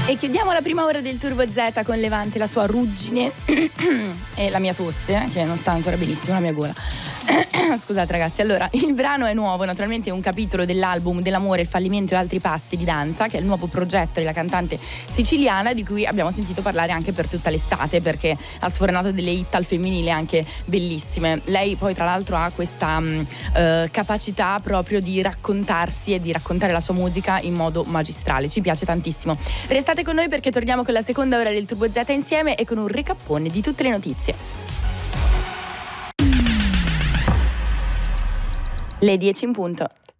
E chiudiamo la prima ora del Turbo Z con Levante, la sua ruggine e la mia tosse, che non sta ancora benissimo, la mia gola. Scusate ragazzi, allora il brano è nuovo, naturalmente è un capitolo dell'album Dell'amore, il fallimento e altri passi di danza, che è il nuovo progetto della cantante siciliana, di cui abbiamo sentito parlare anche per tutta l'estate, perché ha sfornato delle hit al femminile anche bellissime. Lei poi tra l'altro ha questa capacità proprio di raccontarsi e di raccontare la sua musica in modo magistrale, ci piace tantissimo. Restate con noi perché torniamo con la seconda ora del Turbo Z insieme e con un recappone di tutte le notizie. Le 10 in punto.